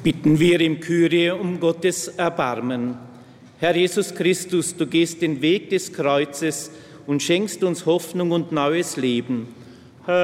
Bitten wir im Kyrie um Gottes Erbarmen. Herr Jesus Christus, du gehst den Weg des Kreuzes und schenkst uns Hoffnung und neues Leben.